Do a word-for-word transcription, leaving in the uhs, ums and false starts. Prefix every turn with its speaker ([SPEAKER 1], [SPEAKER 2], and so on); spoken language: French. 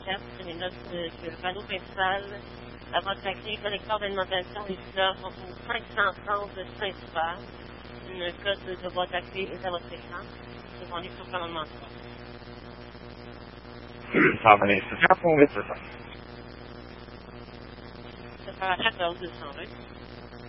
[SPEAKER 1] quatre, c'est les notes de, que le panneau principal, la boîte sacrée, collecteur d'alimentation des fleurs sont une cinq cent trente de Saint-Hubert. Une cote de boîte à clé est à votre écran. C'est mon livre sur commandement.
[SPEAKER 2] Harmony, c'est quatre ou huit, c'est ça?
[SPEAKER 1] Ça sera à quatorze deux cent vingt.